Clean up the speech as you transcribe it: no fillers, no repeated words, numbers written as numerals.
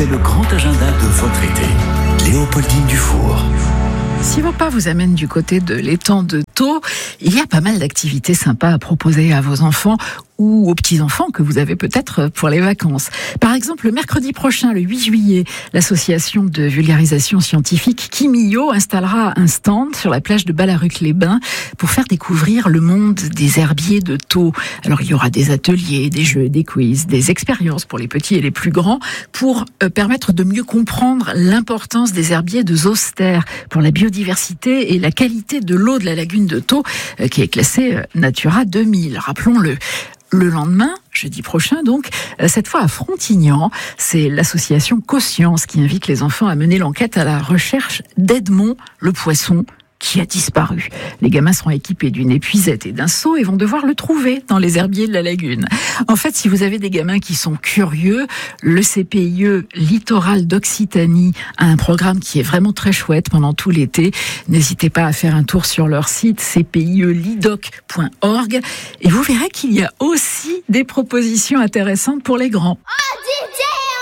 c'est le grand agenda de votre été. Léopoldine Dufour. Si vos pas vous amènent du côté de l'étang de Thau, il y a pas mal d'activités sympas à proposer à vos enfants ou aux petits-enfants que vous avez peut-être pour les vacances. Par exemple, le mercredi prochain, le 8 juillet, l'association de vulgarisation scientifique Kimio installera un stand sur la plage de Ballaruc-les-Bains pour faire découvrir le monde des herbiers de Thau. Alors, il y aura des ateliers, des jeux, des quiz, des expériences pour les petits et les plus grands pour permettre de mieux comprendre l'importance des herbiers de Zoster pour la biodiversité et la qualité de l'eau de la lagune de Thau qui est classée Natura 2000, rappelons-le. Le lendemain, jeudi prochain donc, cette fois à Frontignan, c'est l'association Coscience qui invite les enfants à mener l'enquête à la recherche d'Edmond, le poisson qui a disparu. Les gamins seront équipés d'une épuisette et d'un seau et vont devoir le trouver dans les herbiers de la lagune. En fait, si vous avez des gamins qui sont curieux, le CPIE Littoral d'Occitanie a un programme qui est vraiment très chouette pendant tout l'été. N'hésitez pas à faire un tour sur leur site cpielidoc.org et vous verrez qu'il y a aussi des propositions intéressantes pour les grands.